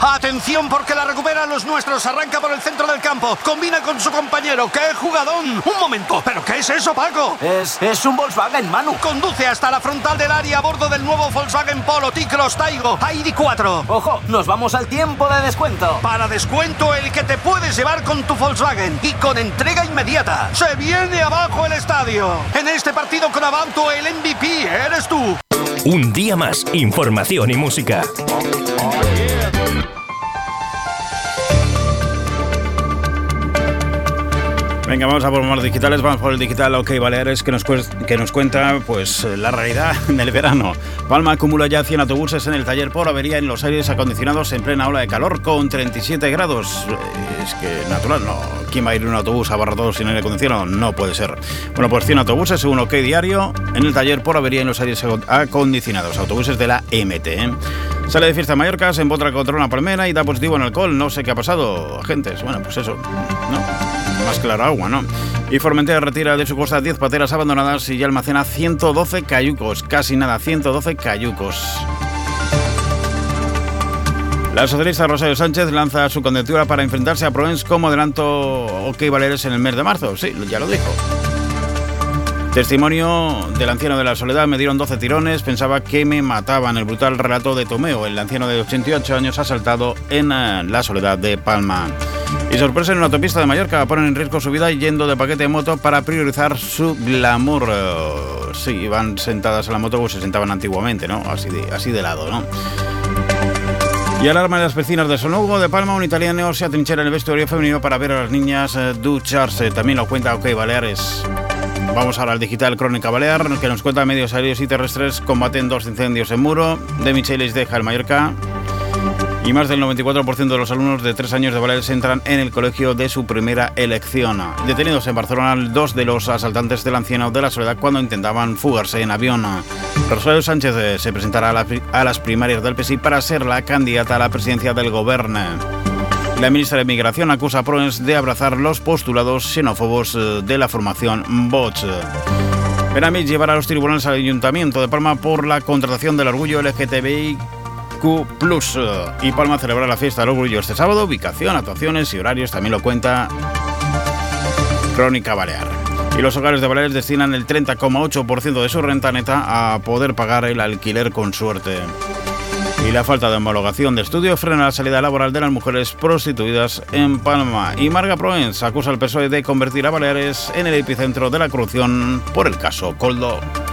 Atención porque la recuperan los nuestros. Arranca por el centro del campo. Combina con su compañero. ¡Qué jugadón! Un momento. ¿Pero qué es eso, Paco? Es un Volkswagen, Manu. Conduce hasta la frontal del área a bordo del nuevo Volkswagen Polo T-Cross Taigo ID4. Ojo, nos vamos al tiempo de descuento. Para descuento el que te puedes llevar con tu Volkswagen y con entrega inmediata. Se viene abajo el estadio. En este partido con Abanto el MVP eres tú. Un día más, información y música. Venga, vamos a por más digitales. Vamos por el digital OK Baleares, que nos cuenta pues la realidad del verano. Palma acumula ya 100 autobuses en el taller por avería en los aires acondicionados en plena ola de calor con 37 grados. Es que natural, no. ¿Quién va a ir en un autobús a Barrador sin aire acondicionado? No puede ser. Bueno, pues 100 autobuses, según OK Diario, en el taller por avería en los aires acondicionados. Autobuses de la MT. Sale de fiesta en Mallorca, se empotra contra una palmera y da positivo en alcohol. No sé qué ha pasado, agentes. Bueno, pues eso, ¿no? Más claro agua, ¿no? Y Formentera retira de su costa 10 pateras abandonadas y ya almacena 112 cayucos. Casi nada, 112 cayucos. La socialista Rosario Sánchez lanza su candidatura para enfrentarse a Proens como adelanto OK Baleares en el mes de marzo. Sí, ya lo dijo. Testimonio del anciano de la Soledad. Me dieron 12 tirones, pensaba que me mataban. El brutal relato de Tomeo, el anciano de 88 años asaltado en la Soledad de Palma. Y sorpresa en una autopista de Mallorca, ponen en riesgo su vida yendo de paquete de moto para priorizar su glamour. Sí, iban sentadas en la moto como se sentaban antiguamente, ¿no? Así de lado, ¿no? Y alarma de las vecinas de Sonugo de Palma, un italiano se atrinchera en el vestuario femenino para ver a las niñas ducharse. También lo cuenta OK Baleares. Vamos ahora al digital Crónica Balear, que nos cuenta medios aéreos y terrestres combaten 2 incendios en Muro. De Michelis deja el Mallorca. Y más del 94% de los alumnos de 3 años de Baleares entran en el colegio de su primera elección. Detenidos en Barcelona 2 de los asaltantes del anciano de la Soledad cuando intentaban fugarse en avión. Rosario Sánchez se presentará a las primarias del PSI para ser la candidata a la presidencia del Gobierno. La ministra de Migración acusa a Proens de abrazar los postulados xenófobos de la formación Vox. Benamich llevará a los tribunales al Ayuntamiento de Palma por la contratación del orgullo LGTBIQ+. Y Palma celebra la fiesta del orgullo este sábado. Ubicación, actuaciones y horarios también lo cuenta Crónica Balear. Y los hogares de Baleares destinan el 30,8% de su renta neta a poder pagar el alquiler con suerte. Y la falta de homologación de estudio frena la salida laboral de las mujeres prostituidas en Palma. Y Marga Proens acusa al PSOE de convertir a Baleares en el epicentro de la corrupción por el caso Koldo.